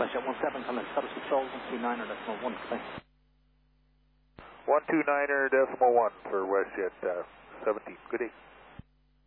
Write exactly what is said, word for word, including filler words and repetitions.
WestJet one seven, come in, status control, one two niner decimal one, thanks. one two niner decimal one for WestJet uh, seventeen, good day.